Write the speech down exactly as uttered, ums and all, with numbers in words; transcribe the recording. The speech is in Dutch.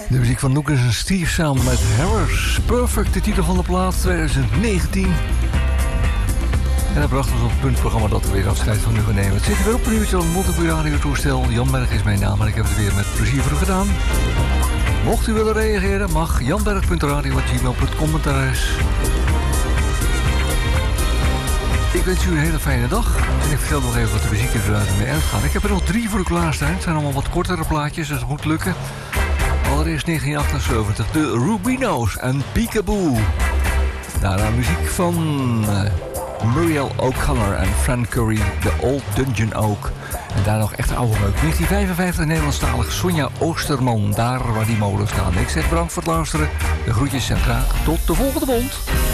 De muziek van Lucas en Steve samen met Harris. Perfect, de titel van de plaat twintig negentien. En dat bracht ons op het puntprogramma dat we weer afscheid van u gaan nemen. Het zit er weer op een uurtje aan het Montague Radio toestel. Jan Berg is mijn naam en ik heb het weer met plezier voor u gedaan. Mocht u willen reageren, mag janberg punt radio at gmail punt com het adres. Ik wens u een hele fijne dag. En ik vertel nog even wat de muziek is eruit mee uitgaan. Ik heb er nog drie voor u klaarstaan. Het zijn allemaal wat kortere plaatjes, dus dat moet lukken. Allereerst negentien achtenzeventig, de Rubino's en Peekaboo. Daarna muziek van uh, Muriel O'Connor en Fran Curry, The Old Dungeon Oak. En daar nog echt oude meuk. negentien vijfenvijftig Nederlandstalig Sonja Oosterman, daar waar die molen staan. Ik zeg bedankt voor het luisteren. De groetjes en graag tot de volgende mond.